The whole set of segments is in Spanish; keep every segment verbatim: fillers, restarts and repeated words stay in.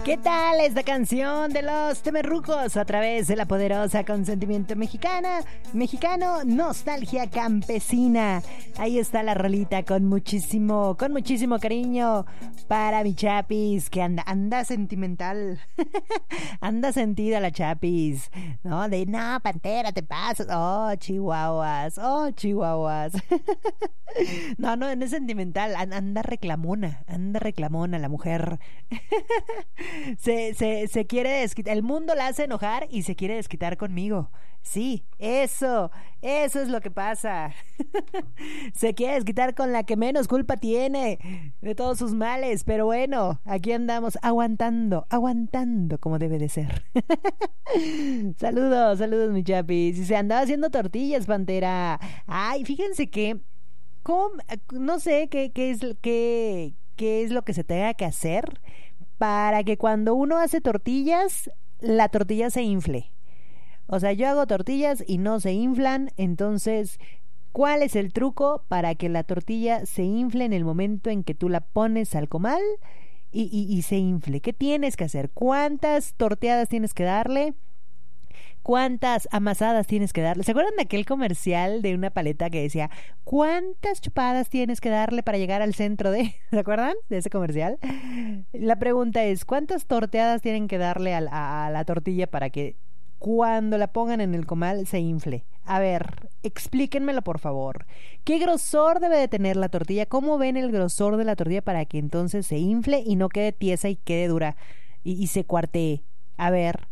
¿Qué tal esta canción de los Temerrucos a través de la poderosa Consentimiento Mexicana? Mexicano, Nostalgia Campesina. Ahí está la rolita con muchísimo, con muchísimo cariño para mi Chapis, que anda, anda sentimental. Anda sentida la Chapis, ¿no? De, no, Pantera, te pasas. Oh, chihuahuas, oh, chihuahuas. No, no, no es sentimental, anda reclamona, anda reclamona la mujer. Se, se, se quiere desquitar, el mundo la hace enojar y se quiere desquitar conmigo. Sí, eso, eso es lo que pasa. Se quiere desquitar con la que menos culpa tiene de todos sus males, pero bueno, aquí andamos aguantando, aguantando como debe de ser. Saludos, saludos mi Chapis. Y se andaba haciendo tortillas, Pantera. Ay, fíjense que, ¿cómo? No sé qué, qué es, qué, qué es lo que se tenga que hacer para que cuando uno hace tortillas, la tortilla se infle. O sea, yo hago tortillas y no se inflan, entonces, ¿cuál es el truco para que la tortilla se infle en el momento en que tú la pones al comal y, y, y se infle? ¿Qué tienes que hacer? ¿Cuántas torteadas tienes que darle? ¿Cuántas amasadas tienes que darle? ¿Se acuerdan de aquel comercial de una paleta que decía ¿cuántas chupadas tienes que darle para llegar al centro de...? ¿Se acuerdan de ese comercial? La pregunta es ¿cuántas torteadas tienen que darle a la, a la tortilla para que cuando la pongan en el comal se infle? A ver, explíquenmelo por favor. ¿Qué grosor debe de tener la tortilla? ¿Cómo ven el grosor de la tortilla para que entonces se infle y no quede tiesa y quede dura y, y se cuartee? A ver...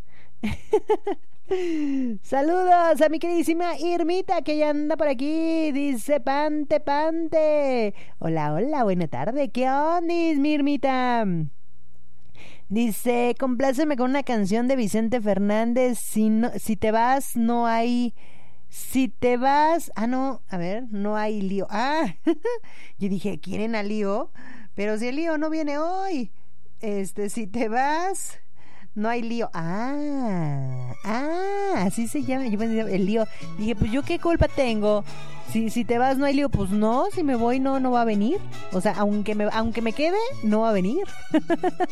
Saludos a mi queridísima Irmita que ya anda por aquí. Dice Pante, Pante. Hola, hola, buena tarde. ¿Qué ondis, mi Irmita? Dice, compláceme con una canción de Vicente Fernández. Si, no, si te vas, no hay... Si te vas... Ah, no, a ver, no hay lío. Ah, yo dije, ¿quieren a lío? Pero si el lío no viene hoy. Este, si te vas... No hay lío. Ah, ah, así se llama. Yo pensé, el lío. Dije, pues yo qué culpa tengo. Si, si te vas no hay lío, pues no. Si me voy no, no va a venir. O sea, aunque me, aunque me quede, no va a venir.